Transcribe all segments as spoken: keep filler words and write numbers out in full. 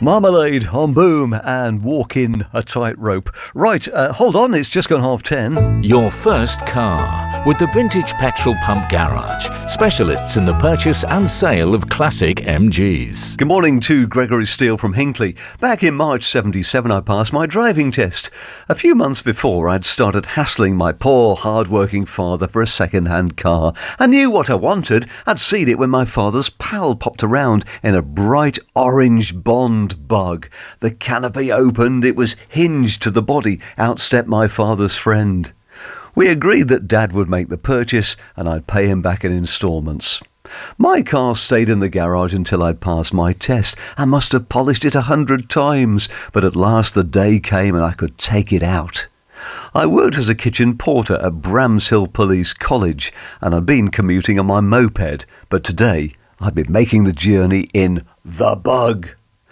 Marmalade on Boom and walk in a tightrope. Right, uh, hold on, it's just gone half ten. Your first car with the Vintage Petrol Pump Garage, specialists in the purchase and sale of classic M Gs. Good morning to Gregory Steele from Hinckley. Back in March seventy-seven I passed my driving test. A few months before I'd started hassling my poor hard-working father for a second-hand car. I knew what I wanted. I'd seen it when my father's pal popped around in a bright orange Bond Bug. The canopy opened, it was hinged to the body. Out stepped my father's friend. We agreed that Dad would make the purchase and I'd pay him back in instalments. My car stayed in the garage until I'd passed my test. I must have polished it a hundred times, but at last the day came and I could take it out. I worked as a kitchen porter at Bramshill Police College and I'd been commuting on my moped, but today I'd been making the journey in the Bug.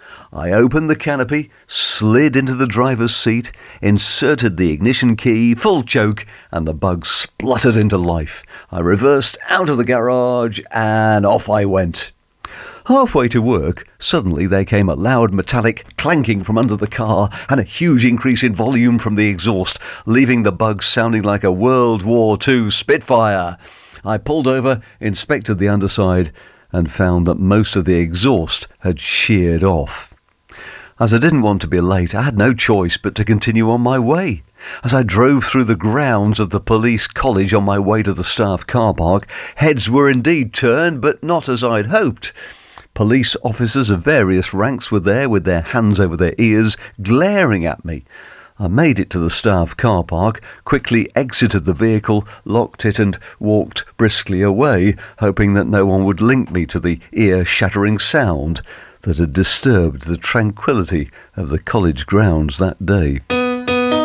I opened the canopy, slid into the driver's seat, inserted the ignition key, full choke, and the Bug spluttered into life. I reversed out of the garage and off I went. Halfway to work, suddenly there came a loud metallic clanking from under the car and a huge increase in volume from the exhaust, leaving the Bug sounding like a World War Two Spitfire. I pulled over, inspected the underside, and found that most of the exhaust had sheared off. As I didn't want to be late, I had no choice but to continue on my way. As I drove through the grounds of the police college on my way to the staff car park, heads were indeed turned, but not as I'd hoped. Police officers of various ranks were there with their hands over their ears, glaring at me. I made it to the staff car park, quickly exited the vehicle, locked it and walked briskly away, hoping that no one would link me to the ear-shattering sound that had disturbed the tranquillity of the college grounds that day.